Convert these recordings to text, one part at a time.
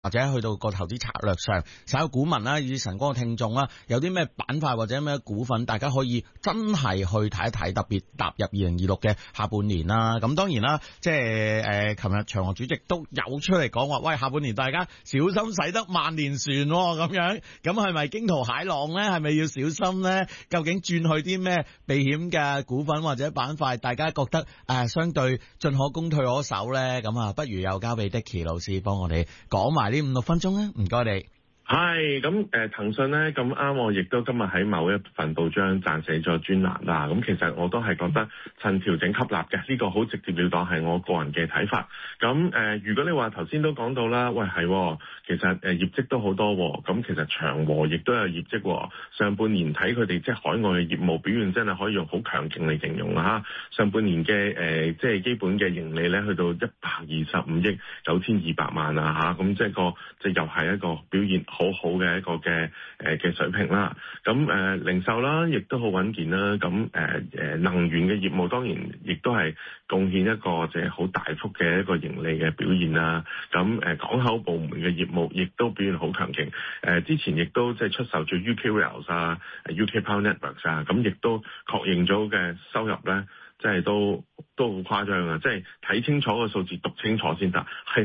或者去到個投資策略上，所有股民啦，以至晨光嘅聽眾啦，有啲咩板塊或者咩股份，大家可以真係去睇一睇，特別踏入2026嘅下半年啦。咁當然啦，即係琴日長和主席都有出嚟講話，喂，下半年大家小心駛得萬年船咁樣，咁係咪驚濤駭浪咧？係咪要小心咧？究竟轉去啲咩避險嘅股份或者板塊，大家覺得相對進可攻退可守咧？咁啊，不如又交俾 Dicky 老師幫我哋講埋呢5-6分鐘啊，唔該你。 係咁騰訊咧咁啱，我亦都今日喺某一份報章撰寫咗專欄啦。咁其實我都係覺得趁調整吸納嘅，呢個好直接了當係我個人嘅睇法。咁如果你話頭先都講到啦，喂係，其實業績都好多，咁其實長和亦都有業績。上半年睇佢哋即係海外嘅業務表現，真係可以用好強勁嚟形容啦嚇。上半年嘅即係基本嘅盈利咧，去到125億9200萬啊嚇，咁即係即又係一個表現好嘅一個嘅水平啦。咁零售啦，亦都好穩健啦。咁能源嘅業務當然亦都係貢獻一個即係好大幅嘅一個盈利嘅表現啦。咁港口部門嘅業務亦都表現好強勁。之前亦都即係出售咗 UK Rails 啊、UK Power Networks 啊，咁亦都確認咗嘅收入咧，即係都好誇張啊！即係睇清楚個數字，讀清楚先得，係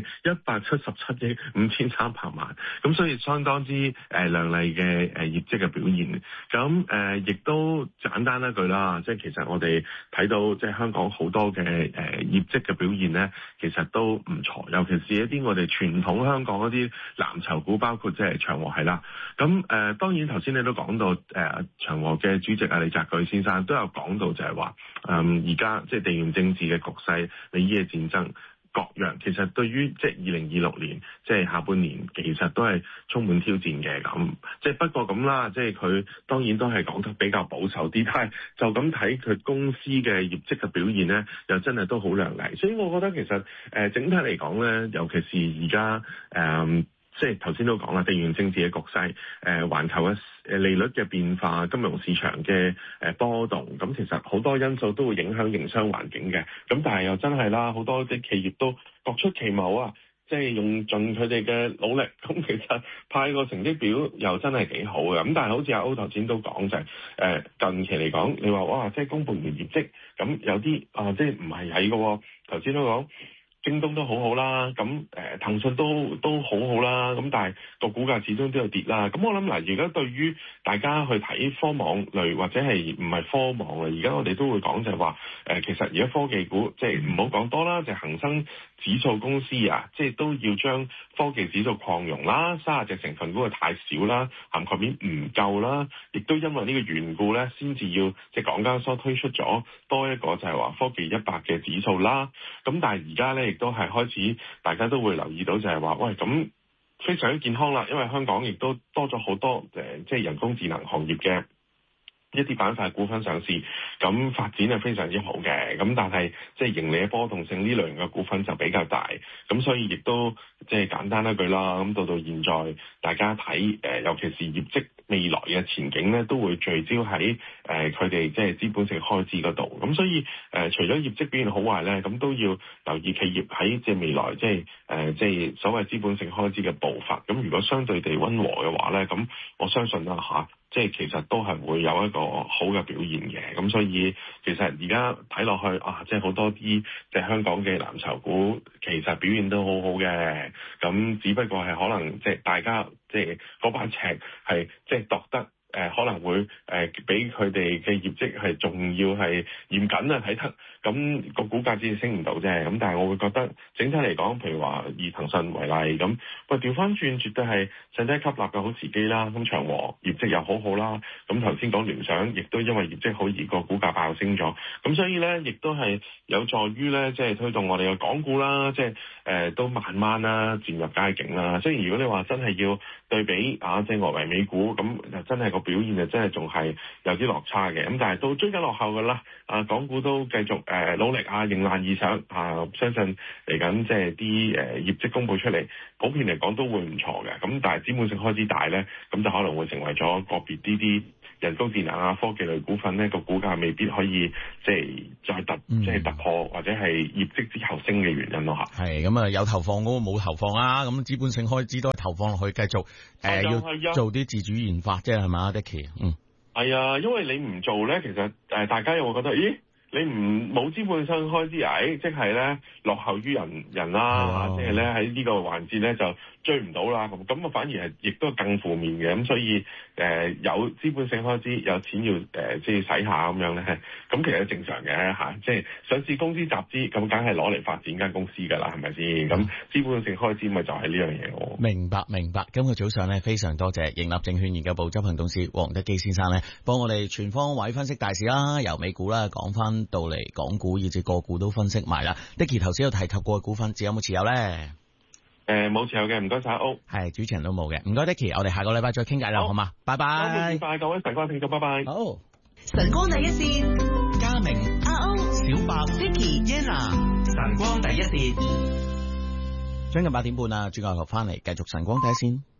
177億5300萬，咁所以相當之亮麗嘅業績嘅表現。咁亦都簡單一句啦，即係其實我哋睇到即係香港好多嘅業績嘅表現咧，其實都唔錯，尤其是一啲我哋傳統香港一啲藍籌股，包括即係長和係啦。咁當然頭先你都講到長和嘅主席李澤鉅先生都有講到就係話而家即係地緣政治嘅局勢、美伊嘅戰爭各樣，其實對於即係2026年即係下半年，其實都係充滿挑戰嘅。咁即係不過咁啦，即係佢當然都係講得比較保守啲，但係就咁睇佢公司嘅業績嘅表現咧，又真係都好亮麗。所以我覺得其實整體嚟講咧，尤其是而家即係頭先都講啦，地緣政治嘅局勢，環球嘅利率嘅變化、金融市場嘅波動，咁其實好多因素都會影響營商環境嘅。咁但係又真係啦，好多啲企業都各出奇謀啊，即係用盡佢哋嘅努力。咁其實派個成績表又真係幾好嘅。咁但係好似阿歐頭先都講就係近期嚟講，你話哇，即係公布完業績，咁有啲即係唔係喺嘅喎。頭先都講。京東都好好啦，咁騰訊都好好啦，咁但係個股價始終都有跌啦。咁我諗嗱，而家對於大家去睇科網類或者係唔係科網啊，而家我哋都會講就係話其實而家科技股即係唔好講多啦，就係恒生指數公司啊，即係都要將科技指數擴容啦，30隻成分股太少啦，涵蓋面唔夠啦，亦都因為呢個緣故咧，先至要即係港交所推出咗多一個就係話科技100嘅指數啦。咁但係而家咧，亦都係開始，大家都會留意到就係話，喂，咁非常之健康啦，因為香港亦都多咗好多即係人工智能行業嘅一啲板塊股份上市，咁發展係非常之好嘅。咁但係即係盈利嘅波動性呢類型嘅股份就比較大，咁所以亦都即係簡單一句啦。咁到現在大家睇尤其是業績未來嘅前景咧，都會聚焦喺佢哋即係資本性開支嗰度。咁所以除咗業績表現好壞咧，咁都要留意企業喺即係未來即係所謂資本性開支嘅步伐。咁如果相對地溫和嘅話咧，咁我相信啦即係其實都係會有一個好嘅表現嘅。咁所以其實而家睇落去即係好多啲即係香港嘅藍籌股其實表現都好好嘅。咁只不過係可能即係大家即係嗰把尺係即係度得可能會比佢哋嘅業績係仲要係嚴謹啊睇得，咁個股價只係升唔到啫。咁但係我會覺得整體嚟講，譬如話以騰訊為例咁，喂調翻轉絕對係趁低吸納嘅好時機啦。咁長和業績又好好啦，咁頭先講聯想亦都因為業績好而個股價爆升咗，咁所以咧亦都係有助於咧即係推動我哋嘅港股啦，即係都慢慢啦漸入佳境啦。雖然如果你話真係要對比即係外圍美股咁，就真係個表現就真係仲係有啲落差嘅。咁但係都追緊落後㗎啦。港股都繼續努力迎難而上相信嚟緊即係啲業績公佈出嚟， 普遍嚟講都會唔錯嘅。咁但係資本性開支大咧，咁就可能會成為咗個別呢啲人工智能啊、科技類股份咧個股價未必可以即係再突破或者係業績之後升嘅原因咯嚇。 係咁啊，有投放嗰個冇投放啊，咁資本性開支都係投放落去繼續要做啲自主研發啫係嘛 Dicky？ 係啊，因為你唔做咧，其實大家又會覺得咦？你冇資本性開支即係咧落後於人啦，即係咧喺呢個環節咧就追唔到啦，咁啊反而係亦都更負面嘅，咁所以有資本性開支有錢要即係使下咁樣咧，咁其實正常嘅嚇，即係上市公司集資咁梗係攞嚟發展間公司㗎啦，係咪先？咁資本性開支咪就係呢樣嘢喎。 明白。今日早上咧非常多謝盈立證券研究部執行董事黃德基先生咧，幫我哋全方位分析大市啦，由美股啦講翻到嚟港股，以至個股都分析埋啦。Dicky 頭先有提及過嘅股份，有冇持有咧？ 冇持有嘅，唔該晒歐。 係主持人都冇嘅，唔該 Dicky， 我哋下個禮拜再傾偈啦，好嘛？拜拜。 週末愉快，各位晨光聽眾，拜拜。 好。 晨光第一線， 嘉明、 阿歐、 小白、 Dicky、 Yenna， 晨光第一線。 將近8點半啦，轉個頭翻嚟繼續晨光第一線。